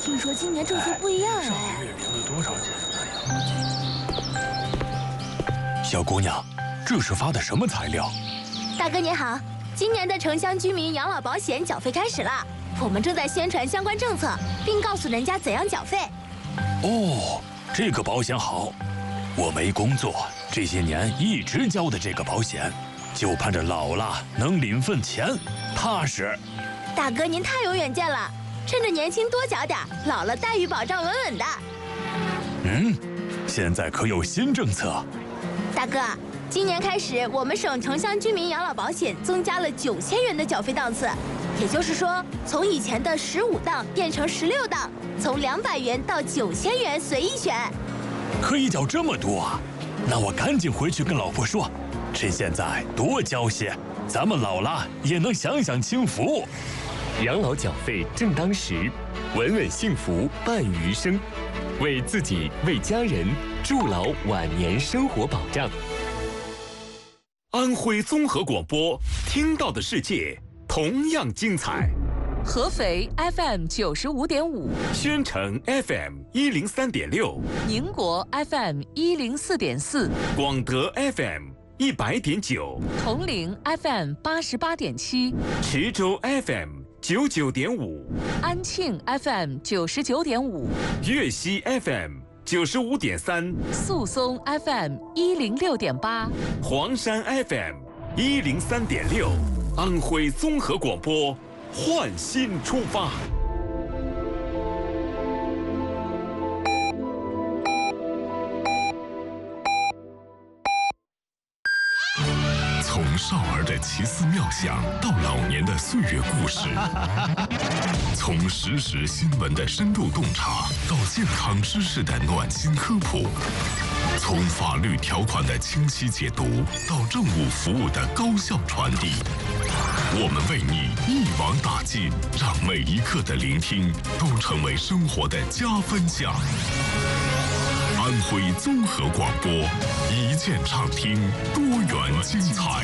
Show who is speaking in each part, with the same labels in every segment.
Speaker 1: 听说今年政策不一样
Speaker 2: 上个月领了多少钱？小姑娘，这是发的什么材料？
Speaker 1: 大哥您好，今年的城乡居民养老保险缴费开始了，我们正在宣传相关政策，并告诉人家怎样缴费。
Speaker 2: 哦，这个保险好，我没工作，这些年一直交的这个保险，就盼着老了能领份钱，踏实。
Speaker 1: 大哥您太有远见了，趁着年轻多缴点，老了待遇保障稳稳的。
Speaker 2: 现在可有新政策？
Speaker 1: 大哥，今年开始，我们省城乡居民养老保险增加了9000元的缴费档次，也就是说，从以前的15档变成16档，从200元到9000元随意选。
Speaker 2: 可以缴这么多啊？那我赶紧回去跟老婆说，趁现在多交些，咱们老了也能享享清福。
Speaker 3: 养老缴费正当时，稳稳幸福伴余生，为自己为家人筑牢晚年生活保障。
Speaker 4: 安徽综合广播，听到的世界同样精彩。
Speaker 5: 合肥 FM 95.5，
Speaker 4: 宣城 FM 103.6，
Speaker 5: 宁国 FM 104.4，
Speaker 4: 广德 FM 100.9，
Speaker 5: 铜陵 FM 88.7，
Speaker 4: 池州 FM 99.5，
Speaker 5: 安庆 FM 99.5，
Speaker 4: 粤西 FM 95.3，
Speaker 5: 宿松 FM 106.8，
Speaker 4: 黄山 FM 103.6，安徽综合广播，焕新出发。
Speaker 6: 从少儿的奇思妙想到老年的岁月故事，从实时新闻的深度洞察到健康知识的暖心科普，从法律条款的清晰解读到政务服务的高效传递，我们为你一网打尽，让每一刻的聆听都成为生活的加分项。安徽综合广播，一键畅听，多元精彩。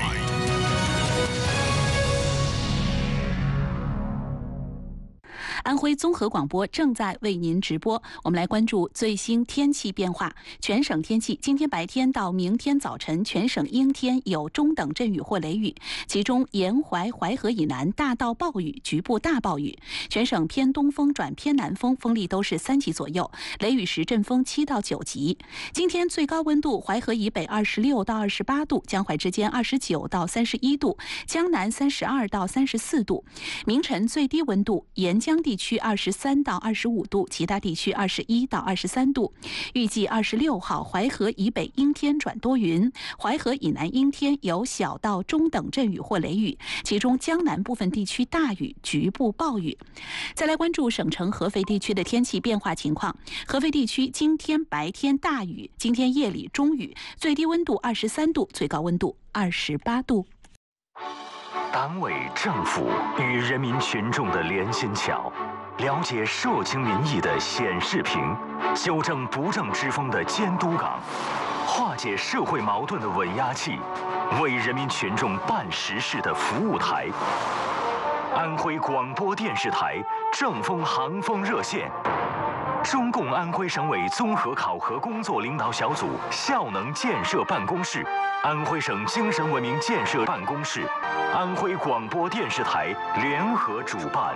Speaker 7: 安徽综合广播正在为您直播，我们来关注最新天气变化。全省天气，今天白天到明天早晨，全省阴天，有中等阵雨或雷雨，其中沿淮淮河以南大到暴雨，局部大暴雨。全省偏东风转偏南风，风力都是3级左右，雷雨时阵风7到9级。今天最高温度，淮河以北26到28度，江淮之间29到31度，江南32到34度。明晨最低温度，沿江地区23到25度，其他地区21到23度。预计26号淮河以北阴天转多云，淮河以南阴天，有小到中等阵雨或雷雨，其中江南部分地区大雨，局部暴雨。再来关注省城合肥地区的天气变化情况。合肥地区今天白天大雨，今天夜里中雨，最低温度23度，最高温度28度。
Speaker 8: 单位、政府与人民群众的连心桥，了解社情民意的显示屏，纠正不正之风的监督岗，化解社会矛盾的稳压器，为人民群众办实事的服务台。安徽广播电视台正风航风热线，中共安徽省委综合考核工作领导小组效能建设办公室，安徽省精神文明建设办公室，安徽广播电视台联合主办。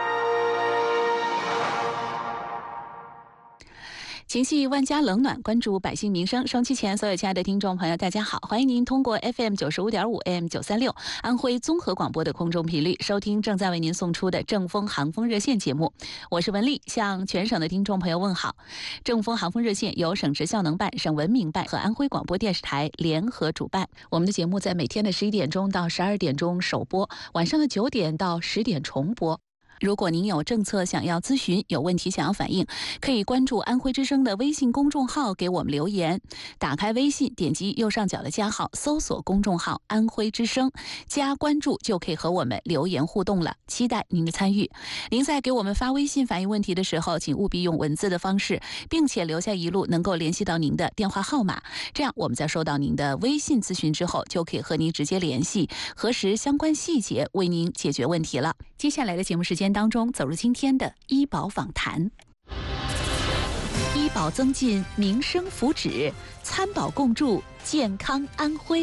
Speaker 7: 情系万家冷暖，关注百姓民生。收音机前所有亲爱的听众朋友，大家好，欢迎您通过 FM 95.5 AM 936安徽综合广播的空中频率收听正在为您送出的正风航风热线节目。我是文丽，向全省的听众朋友问好。正风航风热线由省直效能办、省文明办和安徽广播电视台联合主办。我们的节目在每天的11点钟到12点钟首播，晚上的9点到10点重播。如果您有政策想要咨询，有问题想要反映，可以关注安徽之声的微信公众号给我们留言。打开微信，点击右上角的加号，搜索公众号安徽之声，加关注就可以和我们留言互动了，期待您的参与。您在给我们发微信反映问题的时候，请务必用文字的方式，并且留下一路能够联系到您的电话号码，这样我们在收到您的微信咨询之后，就可以和您直接联系，核实相关细节，为您解决问题了。接下来的节目时间当中，走入今天的医保访谈。 医保增进民生福祉，参保共筑健康安徽。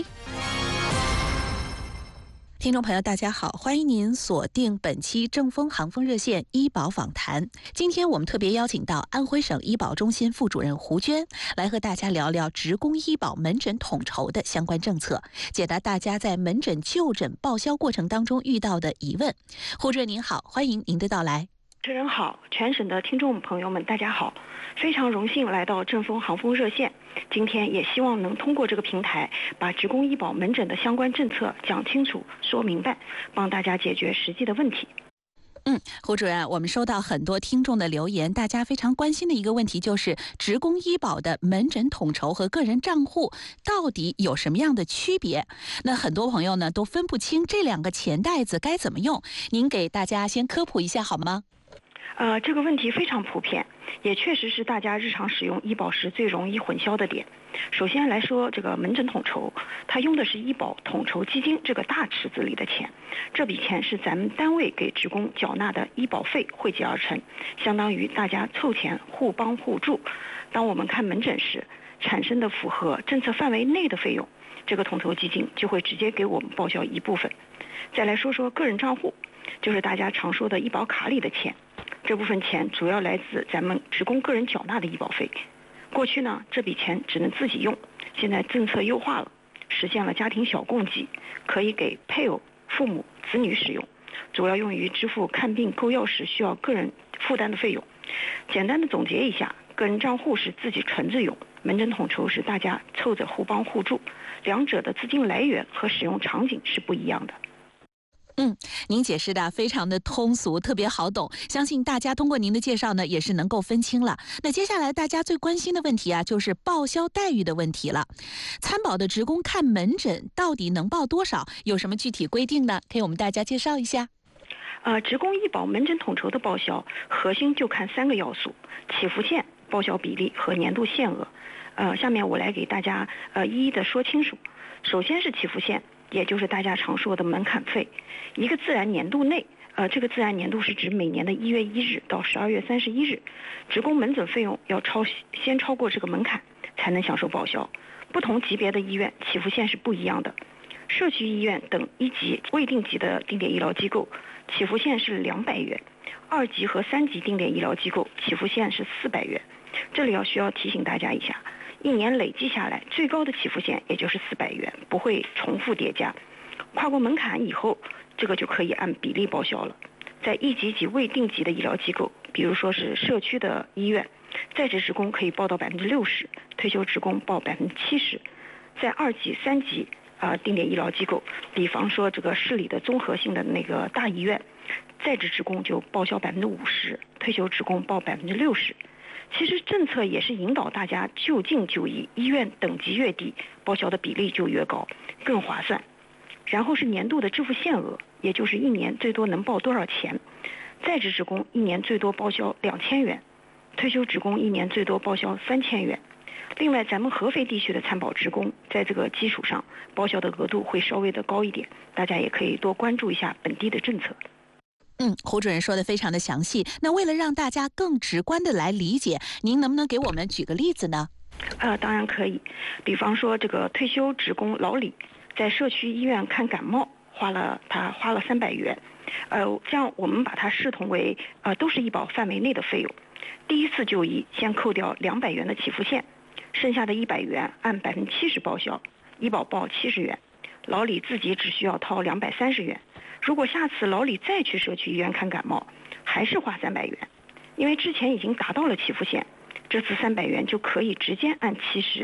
Speaker 7: 听众朋友，大家好，欢迎您锁定本期正风航风热线医保访谈。今天我们特别邀请到安徽省医保中心副主任胡娟来和大家聊聊职工医保门诊统筹的相关政策，解答大家在门诊就诊报销过程当中遇到的疑问。胡主任您好，欢迎您的到来。
Speaker 9: 主持人好，全省的听众朋友们大家好，非常荣幸来到正风航风热线。今天也希望能通过这个平台，把职工医保门诊的相关政策讲清楚、说明白，帮大家解决实际的问题。
Speaker 7: 胡主任，我们收到很多听众的留言，大家非常关心的一个问题就是职工医保的门诊统筹和个人账户到底有什么样的区别？那很多朋友呢都分不清这两个钱袋子该怎么用，您给大家先科普一下好吗？
Speaker 9: 这个问题非常普遍，也确实是大家日常使用医保时最容易混淆的点。首先来说，这个门诊统筹，它用的是医保统筹基金这个大池子里的钱，这笔钱是咱们单位给职工缴纳的医保费汇集而成，相当于大家凑钱互帮互助。当我们看门诊时产生的符合政策范围内的费用，这个统筹基金就会直接给我们报销一部分。再来说说个人账户，就是大家常说的医保卡里的钱。这部分钱主要来自咱们职工个人缴纳的医保费。过去呢，这笔钱只能自己用，现在政策优化了，实现了家庭小共济，可以给配偶、父母、子女使用，主要用于支付看病购药时需要个人负担的费用。简单的总结一下，个人账户是自己存着用，门诊统筹是大家凑着互帮互助，两者的资金来源和使用场景是不一样的。
Speaker 7: 您解释的非常的通俗，特别好懂，相信大家通过您的介绍呢，也是能够分清了。那接下来大家最关心的问题啊，就是报销待遇的问题了。参保的职工看门诊到底能报多少？有什么具体规定呢？可以我们大家介绍一下。
Speaker 9: 职工医保门诊统筹的报销，核心就看3个要素：起付线、报销比例和年度限额。下面我来给大家一一的说清楚。首先是起付线，也就是大家常说的门槛费。一个自然年度内，这个自然年度是指每年的1月1日到12月31日，职工门诊费用要先超过这个门槛，才能享受报销。不同级别的医院起付线是不一样的。社区医院等1级未定级的定点医疗机构，起付线是200元；2级和3级定点医疗机构起付线是400元。这里需要提醒大家一下，一年累计下来，最高的起付线也就是400元，不会重复叠加。跨过门槛以后，这个就可以按比例报销了。在1级及未定级的医疗机构，比如说是社区的医院，在职职工可以报到60%，退休职工报70%。在2级、3级定点医疗机构，比方说这个市里的综合性的那个大医院，在职职工就报销50%，退休职工报60%。其实政策也是引导大家就近就医，医院等级越低，报销的比例就越高，更划算。然后是年度的支付限额，也就是一年最多能报多少钱。在职职工一年最多报销2000元，退休职工一年最多报销3000元。另外，咱们合肥地区的参保职工在这个基础上报销的额度会稍微的高一点，大家也可以多关注一下本地的政策。
Speaker 7: 胡主任说的非常的详细。那为了让大家更直观的来理解，您能不能给我们举个例子呢？
Speaker 9: 当然可以。比方说这个退休职工老李在社区医院看感冒，花了300元。这样我们把它视同为都是医保范围内的费用。第一次就医先扣掉200元的起付线，剩下的100元按70%报销，医保报70元，老李自己只需要掏230元。如果下次老李再去社区医院看感冒，还是花300元，因为之前已经达到了起付线，这次300元就可以直接按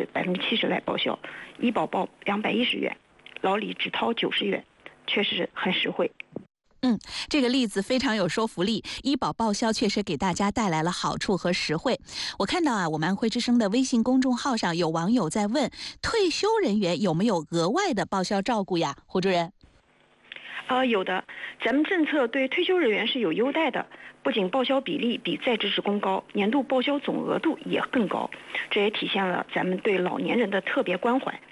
Speaker 9: 70%来报销，医保报210元，老李只掏90元，确实很实惠。
Speaker 7: 这个例子非常有说服力，医保报销确实给大家带来了好处和实惠。我看到我们安徽之声的微信公众号上有网友在问，退休人员有没有额外的报销照顾呀？胡主任。
Speaker 9: 有的，咱们政策对退休人员是有优待的，不仅报销比例比在职职工高，年度报销总额度也更高，这也体现了咱们对老年人的特别关怀。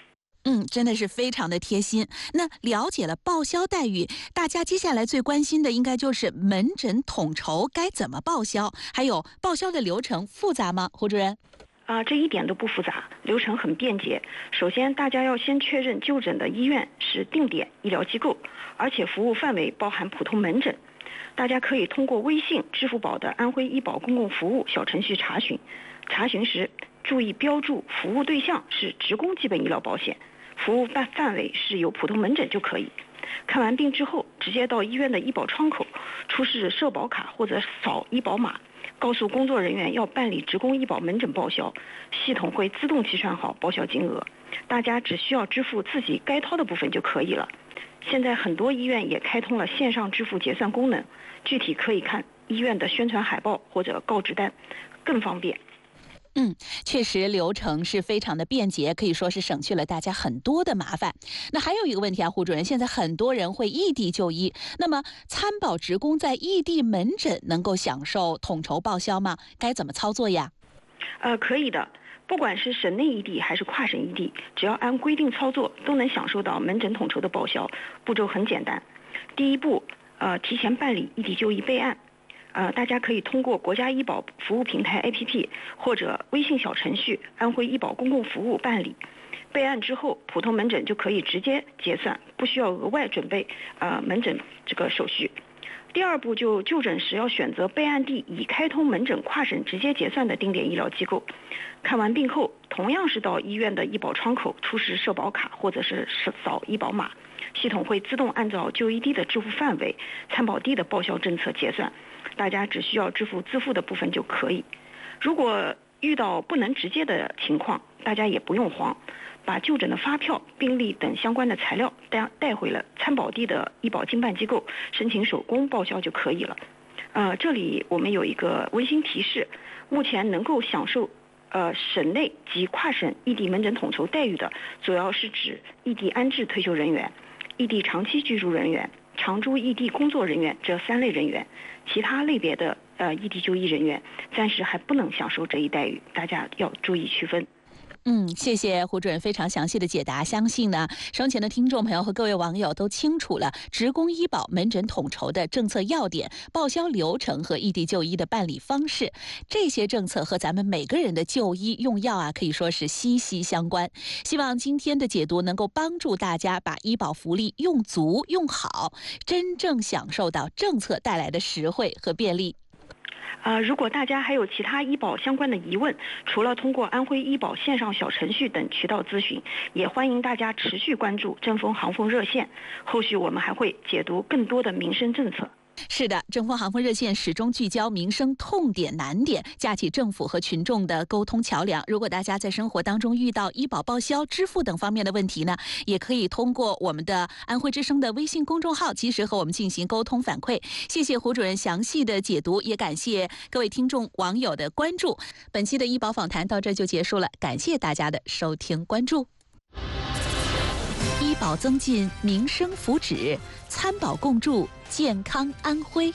Speaker 7: 真的是非常的贴心。那了解了报销待遇，大家接下来最关心的应该就是门诊统筹该怎么报销，还有报销的流程复杂吗？胡主任？
Speaker 9: 这一点都不复杂，流程很便捷。首先，大家要先确认就诊的医院是定点医疗机构，而且服务范围包含普通门诊。大家可以通过微信、支付宝的安徽医保公共服务小程序查询。查询时注意标注服务对象是职工基本医疗保险，服务范围是有普通门诊就可以。看完病之后，直接到医院的医保窗口出示社保卡或者扫医保码，告诉工作人员要办理职工医保门诊报销，系统会自动计算好报销金额，大家只需要支付自己该掏的部分就可以了。现在很多医院也开通了线上支付结算功能，具体可以看医院的宣传海报或者告知单，更方便。
Speaker 7: 确实流程是非常的便捷，可以说是省去了大家很多的麻烦。那还有一个问题啊，胡主任，现在很多人会异地就医，那么参保职工在异地门诊能够享受统筹报销吗？该怎么操作呀？
Speaker 9: 可以的，不管是省内异地还是跨省异地，只要按规定操作，都能享受到门诊统筹的报销。步骤很简单，第一步，提前办理异地就医备案。大家可以通过国家医保服务平台 APP 或者微信小程序安徽医保公共服务办理。备案之后，普通门诊就可以直接结算，不需要额外准备门诊这个手续。第二步就诊时要选择备案地已开通门诊跨省直接结算的定点医疗机构。看完病后，同样是到医院的医保窗口出示社保卡或者是扫医保码，系统会自动按照就医地的支付范围、参保地的报销政策结算。大家只需要支付自付的部分就可以。如果遇到不能直接的情况，大家也不用慌，把就诊的发票、病历等相关的材料带回了参保地的医保经办机构，申请手工报销就可以了。这里我们有一个温馨提示，目前能够享受省内及跨省异地门诊统筹待遇的，主要是指异地安置退休人员、异地长期居住人员、常驻异地工作人员这3类人员，其他类别的异地就医人员暂时还不能享受这一待遇，大家要注意区分。
Speaker 7: 谢谢胡主任非常详细的解答。相信呢，收前的听众朋友和各位网友都清楚了职工医保门诊统筹的政策要点、报销流程和异地就医的办理方式。这些政策和咱们每个人的就医用药啊，可以说是息息相关。希望今天的解读能够帮助大家把医保福利用足用好，真正享受到政策带来的实惠和便利。
Speaker 9: 如果大家还有其他医保相关的疑问，除了通过安徽医保线上小程序等渠道咨询，也欢迎大家持续关注正风航风热线，后续我们还会解读更多的民生政策。
Speaker 7: 是的，正风航风热线始终聚焦民生痛点难点，架起政府和群众的沟通桥梁。如果大家在生活当中遇到医保报销、支付等方面的问题呢，也可以通过我们的安徽之声的微信公众号及时和我们进行沟通反馈。谢谢胡主任详细的解读，也感谢各位听众网友的关注。本期的医保访谈到这就结束了，感谢大家的收听关注。医保增进民生福祉，参保共筑健康安徽。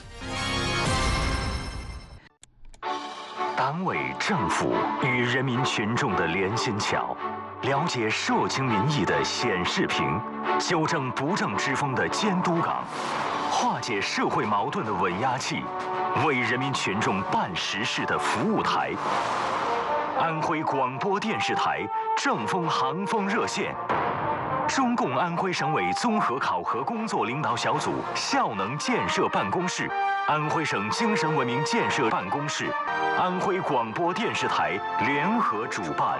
Speaker 8: 党委政府与人民群众的连心桥，了解社情民意的显示屏，纠正不正之风的监督岗，化解社会矛盾的稳压器，为人民群众办实事的服务台。安徽广播电视台正风航风热线，中共安徽省委综合考核工作领导小组效能建设办公室、安徽省精神文明建设办公室、安徽广播电视台联合主办。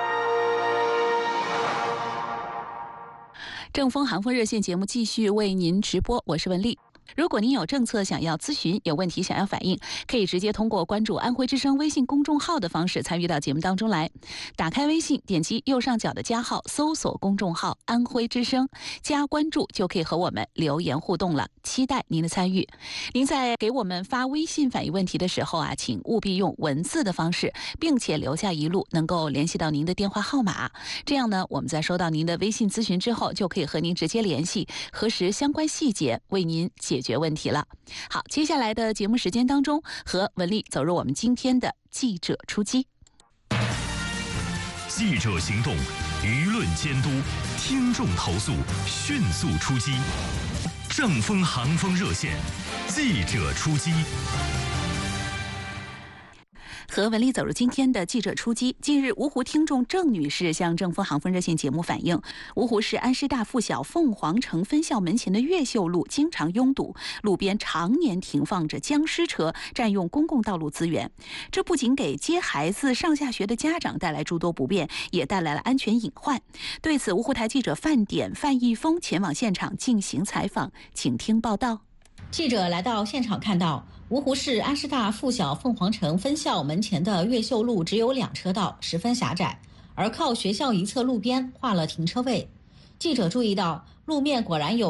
Speaker 7: 正风航风热线节目继续为您直播，我是文丽。如果您有政策想要咨询，有问题想要反映，可以直接通过关注安徽之声微信公众号的方式参与到节目当中来。打开微信，点击右上角的加号，搜索公众号安徽之声，加关注就可以和我们留言互动了，期待您的参与。您在给我们发微信反映问题的时候啊，请务必用文字的方式，并且留下一路能够联系到您的电话号码，这样呢，我们在收到您的微信咨询之后，就可以和您直接联系，核实相关细节，为您解决问题了。好，接下来的节目时间当中，和文丽走入我们今天的记者出击。
Speaker 6: 记者行动，
Speaker 8: 舆论监督，听众投诉，迅速出击。正风航风热线，记者出击。
Speaker 7: 和文丽走入今天的记者出击。近日，芜湖听众郑女士向正风航风热线节目反映，芜湖市安师大附小凤凰城分校门前的越秀路经常拥堵，路边常年停放着僵尸车，占用公共道路资源。这不仅给接孩子上下学的家长带来诸多不便，也带来了安全隐患。对此，芜湖台记者范逸峰前往现场进行采访，请听报道。
Speaker 10: 记者来到现场看到，芜湖市安师大附小凤凰城分校门前的越秀路只有2车道，十分狭窄，而靠学校一侧路边划了停车位。记者注意到，路面果然有